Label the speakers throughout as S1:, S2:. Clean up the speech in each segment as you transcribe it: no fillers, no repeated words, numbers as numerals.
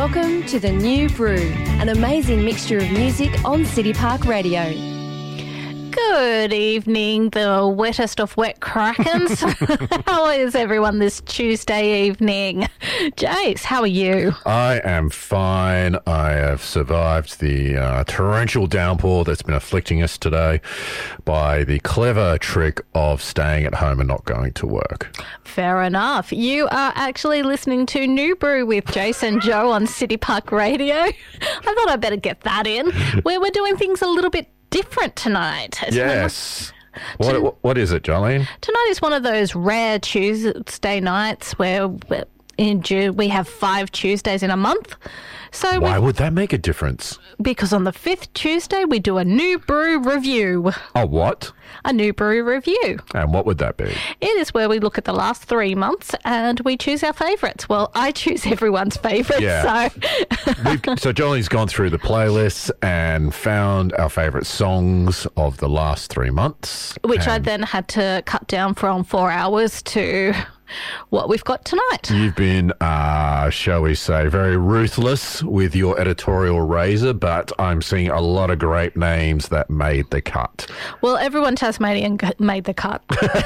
S1: Welcome to The New Brew, an amazing mixture of music on City Park Radio.
S2: Good evening, the wettest of wet krakens. How is everyone this Tuesday evening? Jace, how are you?
S3: I am fine. I have survived the torrential downpour that's been afflicting us today by the clever trick of staying at home and not going to work.
S2: Fair enough. You are actually listening to New Brew with Jason Joe on City Park Radio. I thought I'd better get that in, where we're doing things a little bit different tonight.
S3: Yes. What is it, Jolene?
S2: Tonight is one of those rare Tuesday nights where we have 5 Tuesdays in a month. So
S3: why would that make a difference?
S2: Because on the 5th Tuesday, we do a New Brew review.
S3: Oh, what?
S2: A New Brew review.
S3: And what would that be?
S2: It is where we look at the last 3 months and we choose our favourites. Well, I choose everyone's favourites.
S3: Yeah. So Jolene's gone through the playlists and found our favourite songs of the last 3 months.
S2: Which I then had to cut down from 4 hours to what we've got tonight.
S3: You've been, shall we say, very ruthless with your editorial razor, but I'm seeing a lot of great names that made the cut.
S2: Well, everyone Tasmanian made the cut.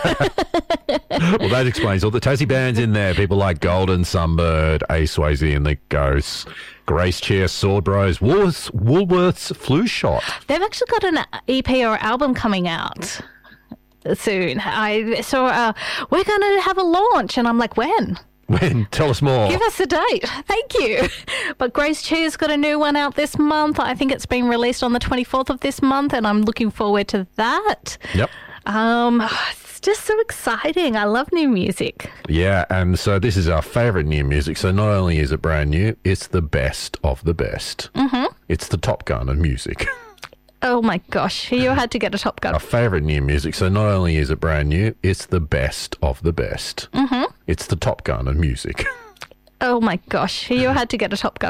S3: Well, that explains all the Tassie bands in there. People like Golden Sunbird, Ace Swayze and the Ghosts, Grace Chair, Sword Bros, Woolworths, Flu Shot.
S2: They've actually got an EP or album coming out soon. I saw we're going to have a launch, and I'm like, when?
S3: Tell us more.
S2: Give us a date. Thank you. But Grace Cheer's got a new one out this month. I think it's being released on the 24th of this month, and I'm looking forward to that.
S3: Yep.
S2: It's just so exciting. I love new music.
S3: Yeah, and so this is our favourite new music. So not only is it brand new, it's the best of the best. Mm-hmm. It's the Top Gun of music.
S2: Oh my gosh, you had to get a Top Gun.
S3: Our favourite new music. So not only is it brand new, it's the best of the best. Mm-hmm. It's the Top Gun of music.
S2: Oh my gosh, you had to get a Top Gun.